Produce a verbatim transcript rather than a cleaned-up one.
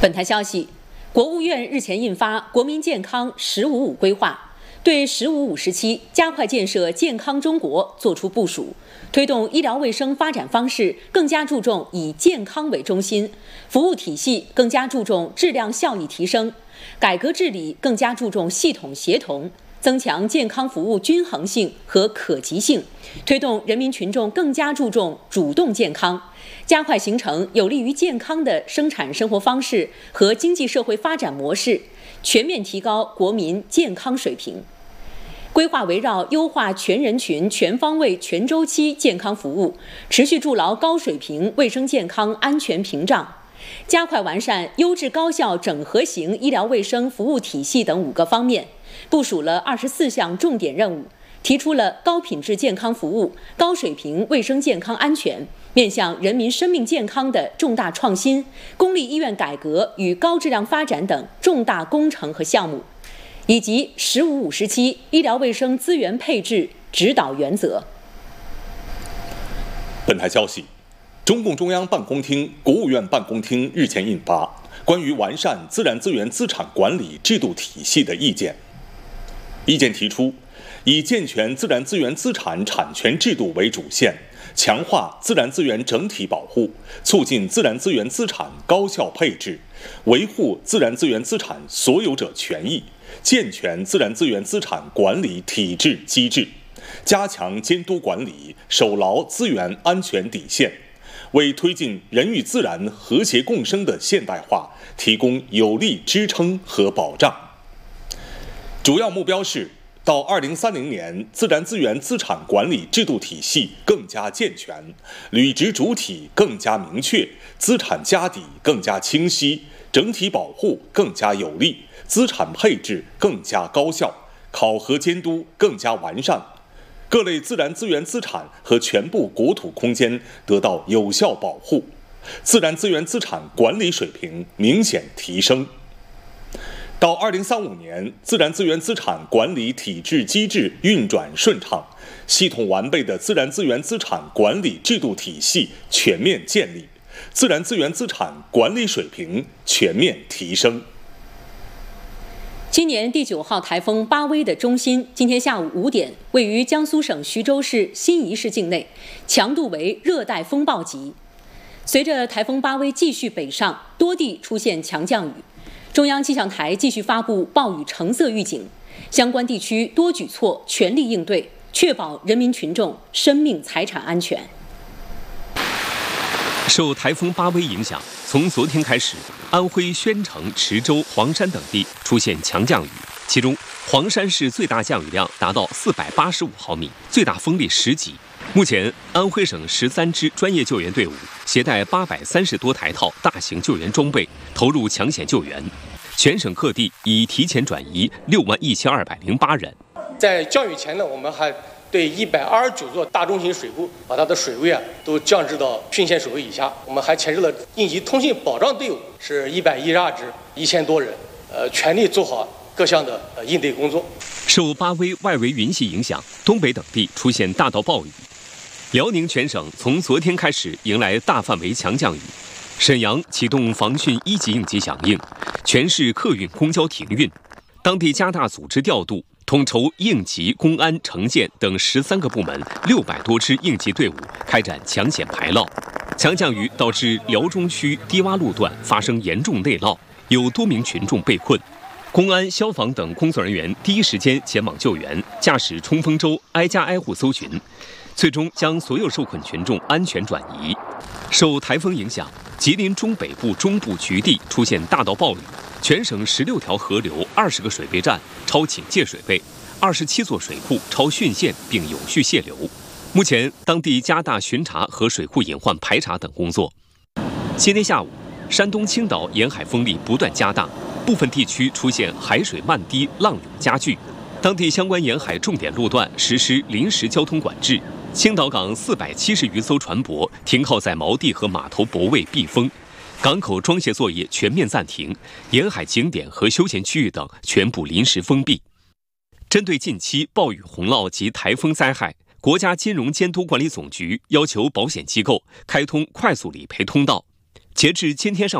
本台消息，国务院日前印发《国民健康“十五五”规划》，对“十五五”时期加快建设健康中国作出部署，推动医疗卫生发展方式更加注重以健康为中心，服务体系更加注重质量效益提升，改革治理更加注重系统协同，增强健康服务均衡性和可及性，推动人民群众更加注重主动健康，加快形成有利于健康的生产生活方式和经济社会发展模式，全面提高国民健康水平。规划围绕优化全人群、全方位、全周期健康服务，持续筑牢高水平卫生健康安全屏障，加快完善优质高效整合型医疗卫生服务体系等五个方面，部署了二十四项重点任务，提出了高品质健康服务、高水平卫生健康安全、面向人民生命健康的重大创新、公立医院改革与高质量发展等重大工程和项目，以及“十五五”时期医疗卫生资源配置指导原则。 本台消息，中共中央办公厅、国务院办公厅日前印发《关于完善自然资源资产管理制度体系的意见》。意见提出，以健全自然资源资产产权制度为主线，强化自然资源整体保护，促进自然资源资产高效配置，维护自然资源资产所有者权益，健全自然资源资产管理体制机制，加强监督管理，守牢资源安全底线，为推进人与自然和谐共生的现代化提供有力支撑和保障。主要目标是到二零三零年，自然资源资产管理制度体系更加健全，履职主体更加明确，资产家底更加清晰，整体保护更加有力，资产配置更加高效，考核监督更加完善，各类自然资源资产和全部国土空间得到有效保护，自然资源资产管理水平明显提升。到二零三五年，自然资源资产管理体制机制运转顺畅，系统完备的自然资源资产管理制度体系全面建立，自然资源资产管理水平全面提升。 今年第九号台风巴威的中心，今天下午五点位于江苏省徐州市新沂市境内，强度为热带风暴级。随着台风巴威继续北上，多地出现强降雨。中央气象台继续发布暴雨橙色预警，相关地区多举措全力应对，确保人民群众生命财产安全。 受台风巴威影响，从昨天开始，安徽宣城、池州、黄山等地出现强降雨，其中黄山市最大降雨量达到四百八十五毫米，最大风力十级。目前，安徽省十三支专业救援队伍携带八百三十多台套大型救援装备，投入抢险救援。全省各地已提前转移六万一千二百零八人。 在降雨前呢，我们还对一百二十九座大中型水库把它的水位啊都降至到汛限水位以下。我们还牵制了应急通信保障队伍，是一百一十二支，一千多人，呃，全力做好各项的呃应对工作。 受巴威外围云系影响，东北等地出现大到暴雨。辽宁全省从昨天开始迎来大范围强降雨，沈阳启动防汛一级应急响应，全市客运公交停运，当地加大组织调度，统筹应急、公安、城建等十三个部门六百多支应急队伍开展抢险排涝。强降雨导致辽中区低洼路段发生严重内涝，有多名群众被困。公安、消防等工作人员第一时间前往救援，驾驶冲锋舟挨家挨户搜寻，最终将所有受困群众安全转移。受台风影响，吉林中北部、中部局地出现大到暴雨，全省十六条河流、二十个水备站超警戒水位，二十七座水库超汛限并有序泄流。目前，当地加大巡查和水库隐患排查等工作。今天下午，山东青岛沿海风力不断加大，部分地区出现海水漫堤、浪涌加剧，当地相关沿海重点路段实施临时交通管制。青岛港四百七十余艘船舶停靠在锚地和码头泊位避风，港口装卸作业全面暂停，沿海景点和休闲区域等全部临时封闭。针对近期暴雨洪涝及台风灾害，国家金融监督管理总局要求保险机构开通快速理赔通道。截至今天上